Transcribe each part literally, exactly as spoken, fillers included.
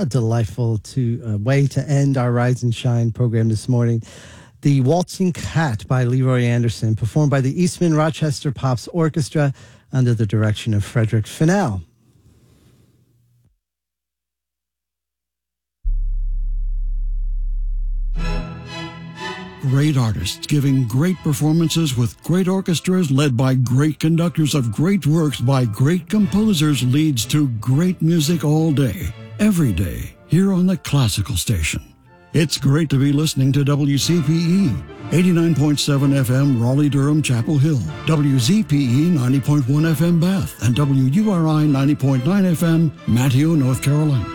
A delightful to, uh, way to end our Rise and Shine program this morning. The Waltzing Cat by Leroy Anderson, performed by the Eastman Rochester Pops Orchestra under the direction of Frederick Fennell. Great artists giving great performances with great orchestras led by great conductors of great works by great composers leads to great music all day, every day, here on the Classical Station. It's great to be listening to W C P E, eighty-nine point seven F M Raleigh-Durham Chapel Hill, W Z P E ninety point one F M Bath, and W U R I ninety point nine F M Manteo, North Carolina.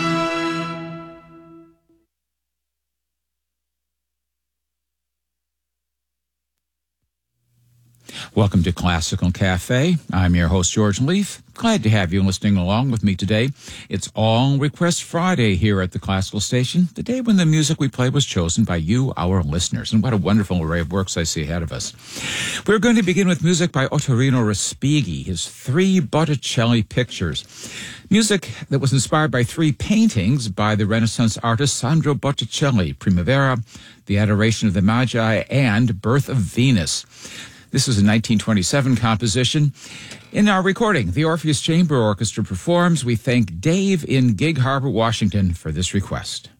Welcome to Classical Cafe. I'm your host, George Leaf. Glad to have you listening along with me today. It's All Request Friday here at the Classical Station, the day when the music we play was chosen by you, our listeners. And what a wonderful array of works I see ahead of us. We're going to begin with music by Ottorino Respighi, his three Botticelli pictures. Music that was inspired by three paintings by the Renaissance artist Sandro Botticelli, Primavera, The Adoration of the Magi, and Birth of Venus. This is a nineteen twenty-seven composition. In our recording, the Orpheus Chamber Orchestra performs. We thank Dave in Gig Harbor, Washington, for this request.